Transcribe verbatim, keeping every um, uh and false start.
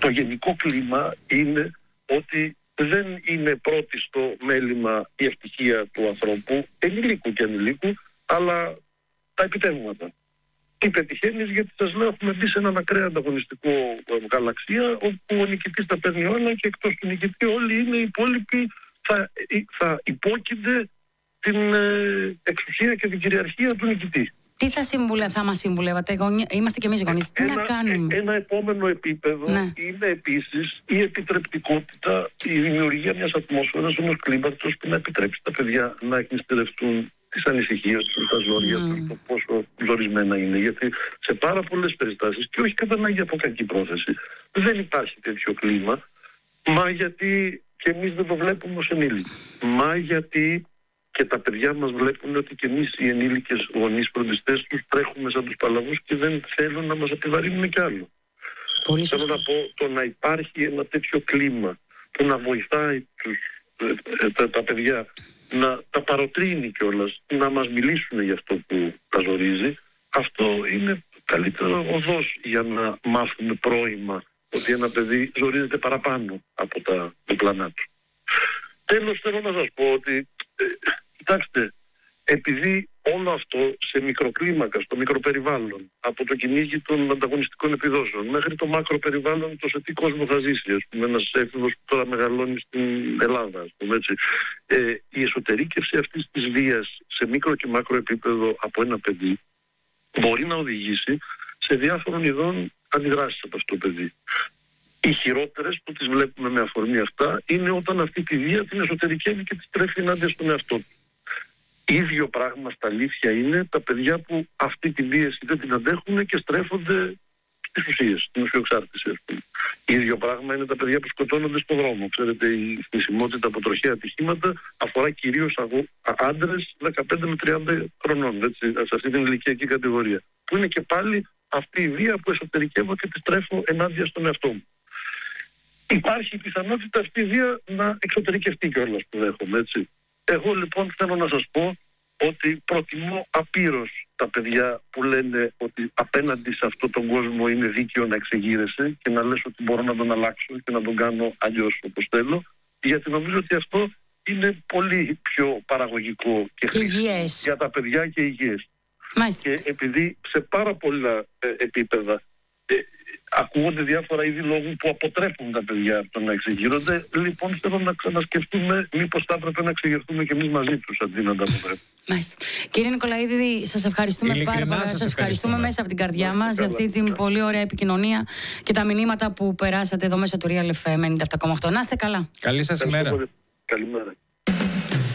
το γενικό κλίμα είναι ότι δεν είναι πρώτη στο μέλημα η ευτυχία του ανθρώπου, ενηλίκου και ανηλίκου, αλλά τα επιτεύγματα. Τι πετυχαίνεις, γιατί σας λέω, έχουμε μπει σε έναν ακραία ανταγωνιστικό γαλαξία, όπου ο νικητής τα παίρνει όλα και εκτός του νικητή όλοι είναι οι υπόλοιποι θα, θα υπόκεινται την ε, εξουσία και την κυριαρχία του νικητή. Τι θα, συμβουλε, θα μας συμβουλεύατε, γονι... είμαστε και εμείς γονείς, τι ένα, να κάνουμε? Ένα επόμενο επίπεδο ναι. είναι επίσης η επιτρεπτικότητα, η δημιουργία μιας ατμόσφαιρας, ενός κλίματος που να επιτρέψει τα παιδιά να εκμυστηρευτούν τις ανησυχίες τους, τα ζόρια mm. τους, το πόσο ζορισμένα είναι. Γιατί σε πάρα πολλές περιστάσεις, και όχι κατά ανάγκη από κακή πρόθεση, δεν υπάρχει τέτοιο κλίμα, μα γιατί και εμείς δεν το βλέπουμε ως ενήλικοι. Μα γιατί και τα παιδιά μας βλέπουν ότι και εμείς οι ενήλικες γονείς φροντιστές τους τρέχουμε σαν τους παλαβούς και δεν θέλουν να μας επιβαρύνουν κι άλλο. Πολύ Θέλω να πω, το να υπάρχει ένα τέτοιο κλίμα που να βοηθάει τους, ε, τα, τα παιδιά, να τα παροτρύνει κιόλας, να μας μιλήσουν για αυτό που τα ζορίζει, αυτό είναι καλύτερο οδός για να μάθουμε πρόημα ότι ένα παιδί ζορίζεται παραπάνω από τα διπλανά του. Τέλος, θέλω να σας πω ότι ε, κοιτάξτε, επειδή όλο αυτό σε μικροκλίμακα, στο μικροπεριβάλλον, από το κυνήγι των ανταγωνιστικών επιδόσεων μέχρι το μακροπεριβάλλον, το σε τι κόσμο θα ζήσει, ας πούμε, ένας έφηβος που τώρα μεγαλώνει στην Ελλάδα, ας πούμε, έτσι. Ε, η εσωτερήκευση αυτής της βίας σε μικρο και μακρο επίπεδο από ένα παιδί μπορεί να οδηγήσει σε διάφορων ειδών αντιδράσεις από αυτό το παιδί. Οι χειρότερες που τις βλέπουμε με αφορμή αυτά είναι όταν αυτή τη βία την εσωτερικεύει και τη τρέφει ενάντια στον εαυτό του. Ίδιο πράγμα στα αλήθεια είναι τα παιδιά που αυτή τη βίαση δεν την αντέχουν και στρέφονται στις ουσίες, στην ουσιοξάρτηση, ας πούμε. Ίδιο πράγμα είναι τα παιδιά που σκοτώνονται στον δρόμο. Ξέρετε, η θνησιμότητα από τροχαία ατυχήματα αφορά κυρίως άντρες δεκαπέντε με τριάντα χρονών, έτσι, σε αυτή την ηλικιακή κατηγορία. Που είναι και πάλι αυτή η βία που εσωτερικεύω και τη στρέφω ενάντια στον εαυτό μου. Υπάρχει η πιθανότητα αυτή η βία να εξωτερικευτεί κιόλας που δέχομαι, έτσι. Εγώ λοιπόν θέλω να σας πω ότι προτιμώ απείρως τα παιδιά που λένε ότι απέναντι σε αυτόν τον κόσμο είναι δίκαιο να εξεγείρεσαι και να λες ότι μπορώ να τον αλλάξω και να τον κάνω αλλιώς όπως θέλω, γιατί νομίζω ότι αυτό είναι πολύ πιο παραγωγικό και χρήσιμο για τα παιδιά και υγιές. Μάλιστα. Και επειδή σε πάρα πολλά ε, επίπεδα ε, ακούγονται διάφορα είδη λόγου που αποτρέπουν τα παιδιά από το να εξεγείρονται, λοιπόν θέλω να ξανασκεφτούμε μήπως θα έπρεπε να εξεγερθούμε και εμείς μαζί τους αντί να τα αποτρέπουμε. Μάλιστα. Κύριε Νικολαίδη, σας ευχαριστούμε Ειλικρινά πάρα πολύ. Σας ευχαριστούμε, ευχαριστούμε μέσα από την καρδιά μας για αυτή την πολύ ωραία επικοινωνία και τα μηνύματα που περάσατε εδώ μέσω του Real εφ εμ ενενήντα επτά κόμμα οκτώ. Να είστε καλά. Καλή σας ημέρα. Καλημέρα.